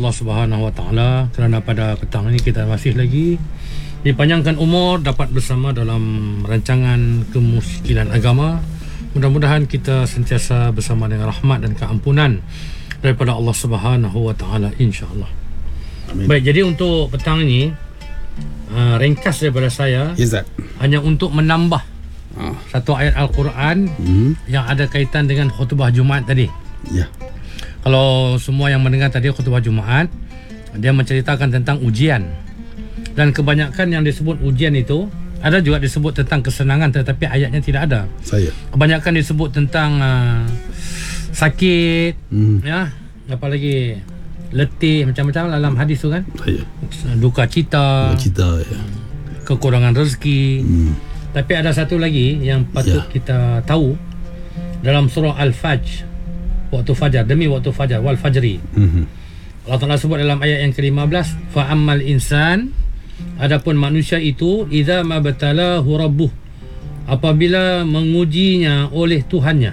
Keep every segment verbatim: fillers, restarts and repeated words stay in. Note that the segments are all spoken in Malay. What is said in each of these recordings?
Allah Subhanahu Wa Taala kerana pada petang ini kita masih lagi dipanjangkan umur dapat bersama dalam rancangan Kemusykilan Agama. Mudah-mudahan kita sentiasa bersama dengan rahmat dan keampunan daripada Allah Subhanahu Wa Taala, insya-Allah. Amin. Baik, jadi untuk petang ini uh, ringkas daripada saya, Izzat, hanya untuk menambah ah. satu ayat Al-Quran hmm. yang ada kaitan dengan khutbah Jumaat tadi. Ya. Kalau semua yang mendengar tadi khutbah Jumaat, dia menceritakan tentang ujian. Dan kebanyakan yang disebut ujian itu ada juga disebut tentang kesenangan, tetapi ayatnya tidak ada. Saya. Kebanyakan disebut tentang uh, sakit, hmm. ya, apalagi letih, macam-macam dalam hadis tu kan. Saya. Duka cita, Duka cita ya. Kekurangan rezeki. Hmm. Tapi ada satu lagi yang patut ya. kita tahu dalam surah Al-Fajr, waktu fajar, demi waktu fajar, wal fajri. Hmm. Allah Ta'ala sebut dalam ayat yang ke lima belas, fa ammal insan, adapun manusia itu, idza mabtalahu rabbuh, apabila mengujinya oleh Tuhannya.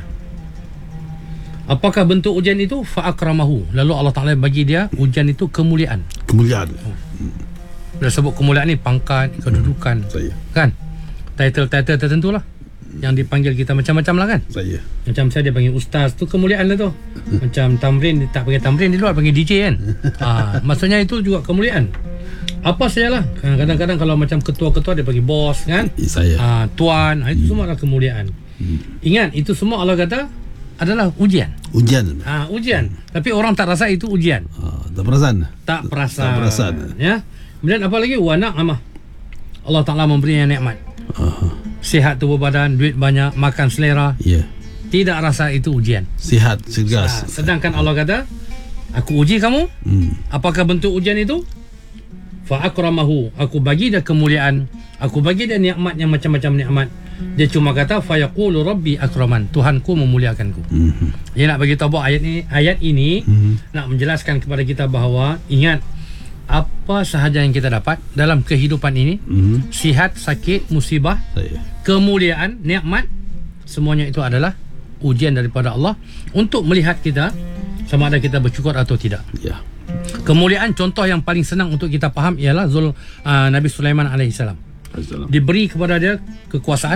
Apakah bentuk ujian itu? Fa akramahu, lalu Allah Ta'ala bagi dia ujian itu kemuliaan. Kemuliaan. Hmm. Dia sebut kemuliaan ni pangkat, kedudukan. Hmm. Saya. Kan? Title-title tertentu lah yang dipanggil kita macam-macam lah kan. Saya. Macam saya dia panggil ustaz tu kemuliaan lah tu. Macam Tamrin dia tak panggil Tamrin, di luar panggil D J kan. ha, maksudnya itu juga kemuliaan. Apa sajalah. Kadang-kadang kalau macam ketua-ketua dia panggil bos kan. Saya. Ha, tuan, ha, itu hmm. semua adalah kemuliaan. Hmm. Ingat, itu semua Allah kata adalah ujian. Ujian. Ha, ujian. Hmm. Tapi orang tak rasa itu ujian. Ha, tak perasan. Tak perasan. Tak perasan. Ya. Kemudian apa lagi? Wa na'amah. Allah Ta'ala memberinya nikmat. Uh-huh. Sihat tubuh badan, duit banyak, makan selera. Ya. Yeah. Tidak rasa itu ujian. Sihat, segas. Ha, sedangkan Allah kata, aku uji kamu. Hmm. Apakah bentuk ujian itu? Fa akramahu, aku bagi dia kemuliaan, aku bagi dia nikmat yang macam-macam nikmat. Dia cuma kata fa yaqulu rabbi akraman, Tuhanku memuliakanku. Hmm. Dia nak bagi tahu ayat ini, ayat ini hmm. nak menjelaskan kepada kita bahawa ingat, apa sahaja yang kita dapat dalam kehidupan ini, mm-hmm. sihat, sakit, musibah, Saya. kemuliaan, nikmat, semuanya itu adalah ujian daripada Allah untuk melihat kita sama ada kita bersyukur atau tidak. Ya. Kemuliaan, contoh yang paling senang untuk kita faham ialah Zul, uh, Nabi Sulaiman alaihissalam. Diberi kepada dia kekuasaan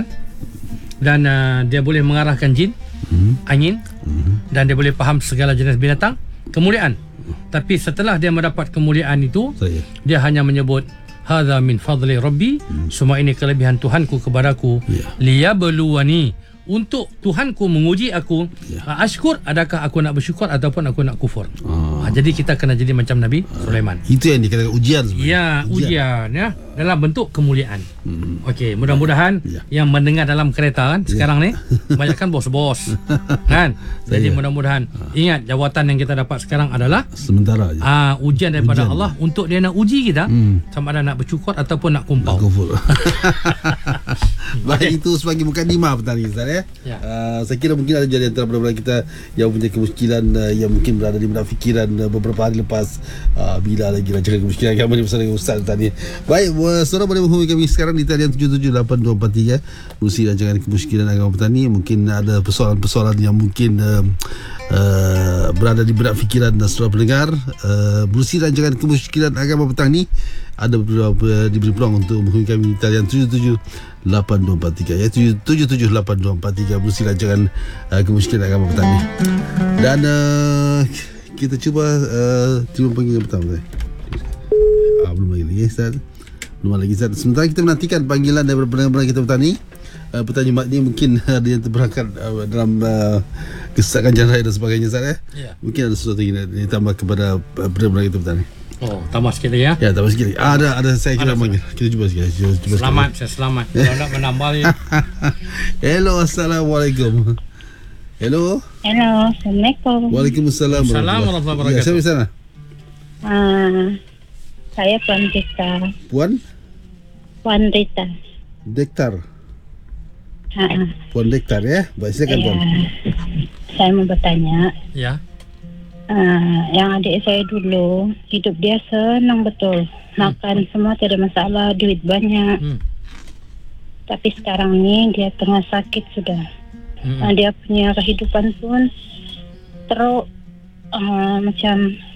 dan uh, dia boleh mengarahkan jin, mm-hmm. angin, mm-hmm. dan dia boleh faham segala jenis binatang. Kemuliaan. Tapi setelah dia mendapat kemuliaan itu, Saya. dia hanya menyebut hadza min fadli rabbi, hmm. semua ini kelebihan Tuhanku kepadaku, ya. liyabluwani, untuk Tuhanku menguji aku, ya. ashkur, adakah aku nak bersyukur ataupun aku nak kufur. Ah. Ha, jadi kita kena jadi macam Nabi ah. Sulaiman. Itu yang dikatakan ujian sebenarnya. Ya, ujian, ujian ya, dalam bentuk kemuliaan. Hmm. Okey, mudah-mudahan ya. yang mendengar dalam kereta kan ya. sekarang ni banyak kan bos-bos. Kan? Jadi Saya. mudah-mudahan ah. ingat jawatan yang kita dapat sekarang adalah sementara aja. Ah, ujian daripada ujian. Allah untuk dia nak uji kita hmm. sama ada nak bersyukur ataupun nak kumpau. Nak kufur. Baik, itu sebagai mukadimah petang ni Ustaz ya. Ya. Uh, saya kira mungkin ada jadi antara pendengar kita yang punya kemusykilan uh, yang mungkin berada di benak fikiran uh, beberapa hari lepas, uh, bila lagi rancangan kemusykilan kami bersama dengan Ustaz tadi. Baik, uh, saudara boleh menghubungi kami sekarang di talian tujuh tujuh lapan dua empat tiga Musi rancangan kemusykilan agama petani. Mungkin ada persoalan-persoalan yang mungkin uh, uh, berada di benak fikiran dan saudara pendengar. uh, Musi rancangan kemusykilan agama petang ni ada beberapa diberi peluang untuk menghubungi kami di talian tujuh tujuh lapan dua empat tiga ya, tujuh tujuh lapan dua empat tiga Berusi rancangan uh, kemusykilan agama petang ni. Dan uh, kita cuba uh, cuba panggil yang pertama. Ah, belum lagi lagi Ustaz. Belum lagi Ustaz. Sementara kita menantikan panggilan daripada pendengar-pendengar kita petang ni. Uh, petang Jumaat ni mungkin ada yang terberangkat uh, dalam uh, kesesakan jalan raya dan sebagainya Ustaz ya. Yeah. Mungkin ada sesuatu yang ditambah kepada uh, pendengar kita petang ni. Oh, tambah sikit lagi ya? Ya, tambah sikit lagi. Ah, ada, ada saya kira panggil. Kita cuba sikit. Cuba, cuba selamat, sikit. Saya selamat. Kalau nak menambah lagi. Hello, Assalamualaikum. Hello. Hello, Assalamualaikum. Waalaikumsalam. Assalamualaikum warahmatullahi wabarakatuh. Ya, siapa di sana? Uh, saya Puan Rita. Puan? Puan Rita. Dektar. Uh, Puan Dektar ya? Baik, silakan ya. Puan. Saya mau bertanya. Ya. Uh, yang adik saya dulu hidup dia senang betul, makan hmm. semua tidak ada masalah, duit banyak. Hmm. Tapi sekarang ni dia tengah sakit sudah. Hmm. Uh, dia punya kehidupan pun teruk, uh, macam